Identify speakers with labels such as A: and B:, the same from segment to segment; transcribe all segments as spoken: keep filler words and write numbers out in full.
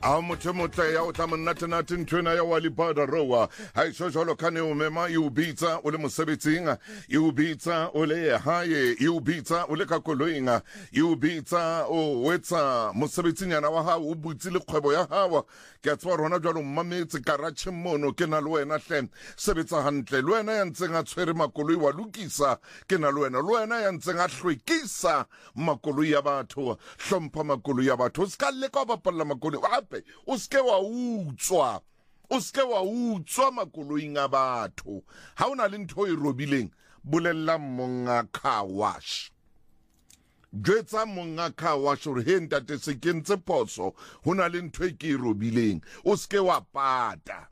A: a motho motle ya o tla monnatenate nthwena ya wa lipada rowa ha isho jolo kane o mema e o bitsa o le mosebetsing e o bitsa o le hae e o bitsa o le ka koloing e o bitsa o wetsa mosebetsing wa hao o butsi le kgwebo ya hao ke a tswa rona jalo mmametse garage mono ke na le wena hle sebetsa hantle le wena ya ntseng a tshwere makoloi wa lukisa ke na le wena le wena ya ntseng a hlwekisa makoloi ya batho hlompha makoloi ya batho ska le ka bapalla makoloi hape o ske wa utswa o ske wa utswa makoloing a batho ha ona le ntho e robileng bolella monga car wash Jwetsa monga car wash re he ntate se kentse poso hona le ntho e ke e robileng o ske wa pata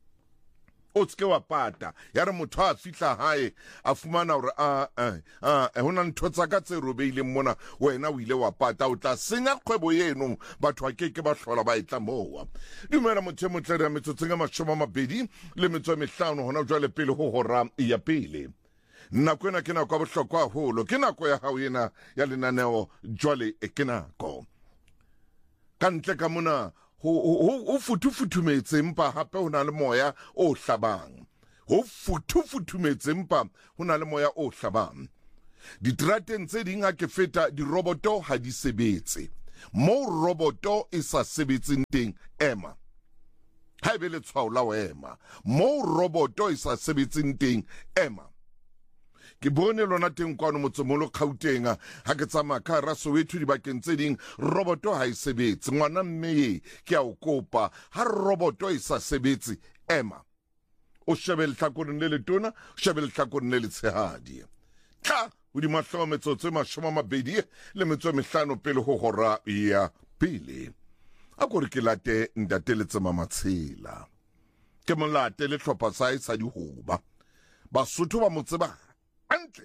A: o ske wa pata ya re motho a fihla hae a fumana hore a a hona ntho tsa ka tse robeileng mona wena o ile wa pata o tla senya kgwebo yeno batho a keke ba hlola ba etla moa dumela motho motle re metsotseng a mashoma mabedi le metso mehlano hona jwale pele ho hora ya pele nako ena ke nako ya bohlokwa haholo ke nako ya hao ena ya lenaneo jwale e ke nako ka ntle ka mona ho futufutumetse mpa hape hona le moya o hlabang ho futufutumetse mpa hona le moya o hlabang ditrateng tse ding ha ke feta diroboto ha di sebetse mo roboto e sa sebetseng teng ema ha ebe le tshwao la ema mo roboto e sa sebetseng teng ema ke bone lona teng kwano motsomolo Gauteng ha ke tsama ka ra Soweto dibakeng tse ding roboto ha e sebetse ngwana mme ke a o kopa ha roboto e sa sebetse ema o shebe le hlakoreng le letona o shebe le hlakoreng le letshehadi tla o di mahlo metsotso e mashome a mabedi le metso e mehlano pele ho hora ya pele a gore ke late ntate le tsema matshela ke molate le hlopha sa sa dihoba Basotho ba motseba antle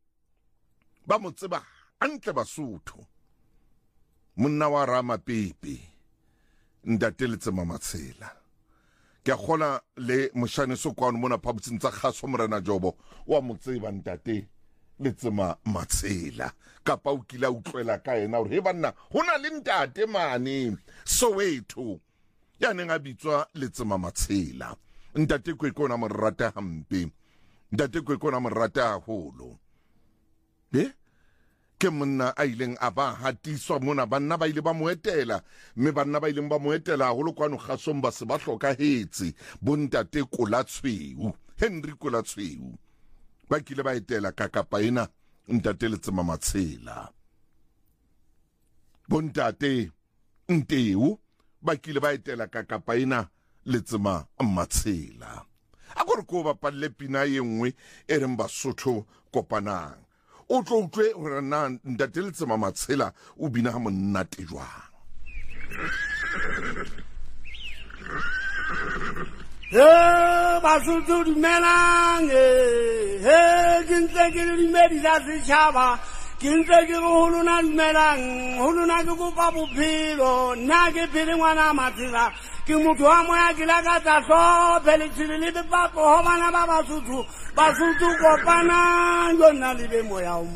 A: ba motseba antle Basotho monna wa rama pepe ntate le tsema matshela ke a kgola le moshane so kwano mona phabutsing tsa kgaso morena Jobo wa motseba ntate le tsema matshela kapa o kila utlwela ka ena hore he banna hona le ntate mane Soweto ya neng a bitswa le tsema matshela ntate kwekona mo rata hampe ntate kwekona mo rata haholo eh ke monna a ileng a ba hatiswa mona banna ba ile ba moetela mme banna ba ileng ba moetela haholo kwano kgasong ba se ba hlokahetse bontate Kolatshweu Henry Kolatshweu ba kile ba etela ka kapa ena ntate le tsema matshela bontate Nteu ba kile ba etela ka kapa ena le tsema matshela a gore ko ba palle pina ye nngwe e reng Basotho kopanang o tlo utlwe hore na ntate le tsema matshela o bina ha monate jwang
B: Eh Basotho dumelang eh ke ntse ke le dimedi tsa setjhaba ke ntse ke go lona dumelang ho lona ke go pa bophelo nna ke phele ngwana matshela ke motho wa moya ke la ka tsa so phele tsile le papo ho bana ba Basotho Basotho kopana yona le be moya